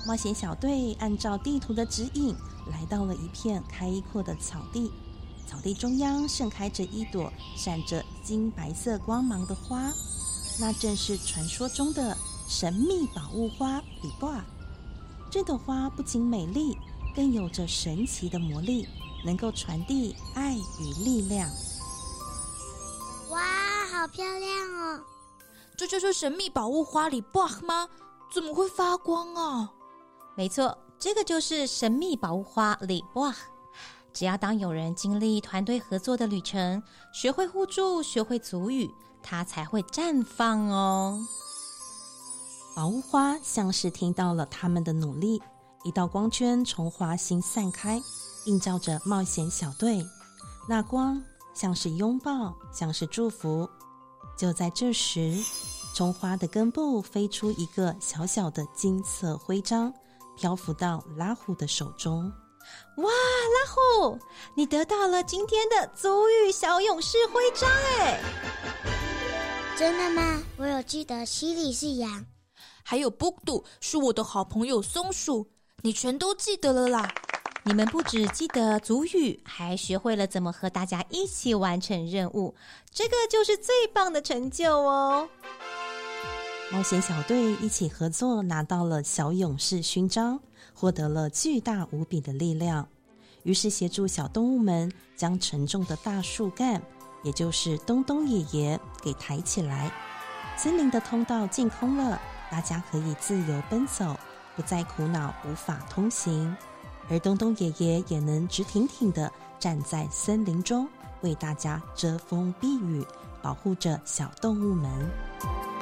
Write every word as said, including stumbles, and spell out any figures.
冒险小队按照地图的指引，来到了一片开阔的草地。草地中央盛开着一朵闪着金白色光芒的花，那正是传说中的神秘宝物花里布啊。这朵花不仅美丽，更有着神奇的魔力，能够传递爱与力量。 哇，好漂亮哦！ 这就是神秘宝物花里布吗？怎么会发光啊？ 没错，这个就是神秘宝物花里布。只要当有人经历团队合作的旅程，学会互助，学会族语，它才会绽放哦。 宝物花像是听到了他们的努力，一道光圈从花心散开，映照着冒险小队。那光像是拥抱，像是祝福。就在这时，从花的根部飞出一个小小的金色徽章，漂浮到拉虎的手中。 哇，拉虎，你得到了今天的族语小勇士徽章耶！ 真的吗？我有记得西里是羊， 还有布杜是我的好朋友松鼠，你全都记得了啦。 你们不只记得族语，还学会了怎么和大家一起完成任务，这个就是最棒的成就哦。 冒险小队一起合作，拿到了小勇士勋章，获得了巨大无比的力量。于是协助小动物们将沉重的大树干，也就是东东爷爷给抬起来。森林的通道净空了，大家可以自由奔走，不再苦恼无法通行。而东东爷爷也能直挺挺地站在森林中，为大家遮风避雨，保护着小动物们。